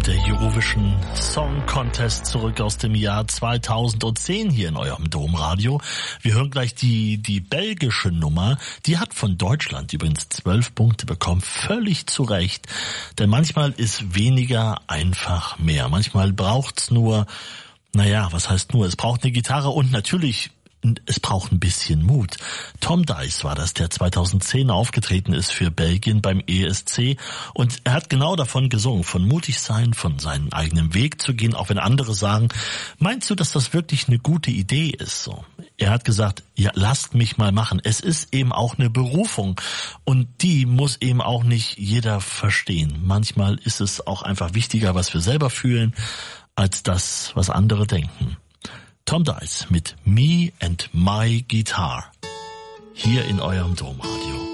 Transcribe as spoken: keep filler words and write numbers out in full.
der Eurovision Song Contest zurück aus dem Jahr zweitausendzehn hier in eurem Domradio. Wir hören gleich die, die belgische Nummer. Die hat von Deutschland übrigens zwölf Punkte bekommen. Völlig zu Recht. Denn manchmal ist weniger einfach mehr. Manchmal braucht's nur, naja, was heißt nur? Es braucht eine Gitarre und natürlich es braucht ein bisschen Mut. Tom Dice war das, der zweitausendzehn aufgetreten ist für Belgien beim E S C und er hat genau davon gesungen, von mutig sein, von seinem eigenen Weg zu gehen, auch wenn andere sagen, meinst du, dass das wirklich eine gute Idee ist? So. Er hat gesagt, ja, lasst mich mal machen. Es ist eben auch eine Berufung und die muss eben auch nicht jeder verstehen. Manchmal ist es auch einfach wichtiger, was wir selber fühlen, als das, was andere denken. Tom Dice mit Me and My Guitar hier in eurem Domradio.